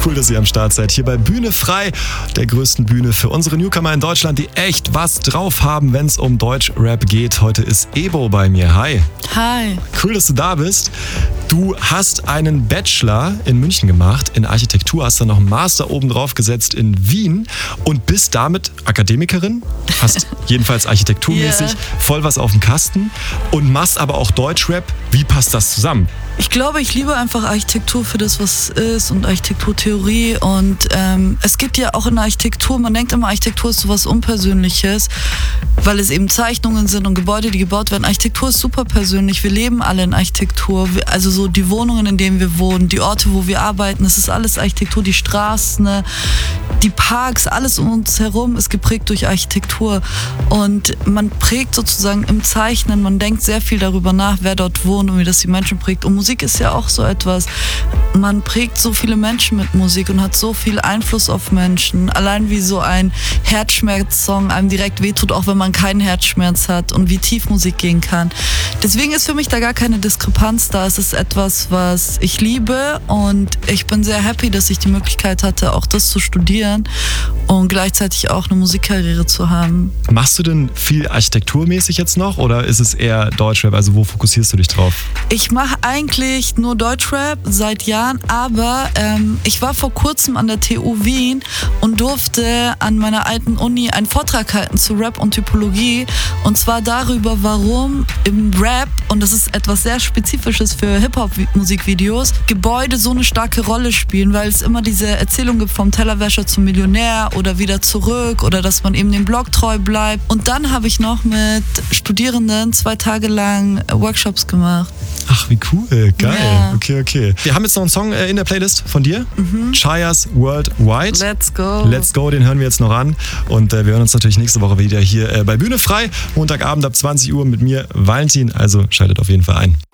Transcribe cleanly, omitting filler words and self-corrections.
Cool, dass ihr am Start seid. Hier bei Bühne frei, der größten Bühne für unsere Newcomer in Deutschland, die echt was drauf haben, wenn es um Deutschrap geht. Heute ist Ebo bei mir. Hi. Hi. Cool, dass du da bist. Du hast einen Bachelor in München gemacht, in Architektur, hast dann noch einen Master oben drauf gesetzt in Wien und bist damit Akademikerin, hast jedenfalls architekturmäßig voll was auf dem Kasten und machst aber auch Deutschrap. Wie passt das zusammen? Ich glaube, ich liebe einfach Architektur für das, was es ist und Architekturtheorie und es gibt ja auch in der Architektur, man denkt immer, Architektur ist sowas Unpersönliches, weil es eben Zeichnungen sind und Gebäude, die gebaut werden. Architektur ist super persönlich, wir leben alle in Architektur, also so die Wohnungen, in denen wir wohnen, die Orte, wo wir arbeiten, das ist alles Architektur, die Straßen, die Parks, alles um uns herum ist geprägt durch Architektur und man prägt sozusagen im Zeichnen, man denkt sehr viel darüber nach, wer dort wohnt und wie das die Menschen prägt. Und Musik ist ja auch so etwas, man prägt so viele Menschen mit Musik und hat so viel Einfluss auf Menschen. Allein wie so ein Herzschmerz-Song einem direkt wehtut, auch wenn man keinen Herzschmerz hat und wie tief Musik gehen kann. Deswegen ist für mich da gar keine Diskrepanz da. Es ist etwas, was ich liebe und ich bin sehr happy, dass ich die Möglichkeit hatte, auch das zu studieren und gleichzeitig auch eine Musikkarriere zu haben. Machst du denn viel architekturmäßig jetzt noch oder ist es eher Deutschrap? Also wo fokussierst du dich drauf? Ich mache eigentlich nur Deutschrap seit Jahren, aber ich war vor kurzem an der TU Wien und durfte an meiner alten Uni einen Vortrag halten zu Rap und Typologie und zwar darüber, warum im Rap, und das ist etwas sehr Spezifisches für Hip-Hop-Musikvideos, Gebäude so eine starke Rolle spielen, weil es immer diese Erzählung gibt vom Tellerwäscher zum Millionär oder wieder zurück oder dass man eben dem Blog treu bleibt. Und dann habe ich noch mit Studierenden 2 Tage lang Workshops gemacht. Ach, wie cool. Geil. Ja. Okay. Wir haben jetzt noch einen Song in der Playlist von dir. Chaya's Worldwide. Let's go. Let's go, den hören wir jetzt noch an. Und wir hören uns natürlich nächste Woche wieder hier bei Bühne frei. Montagabend ab 20 Uhr mit mir, Valentin. Also schaltet auf jeden Fall ein.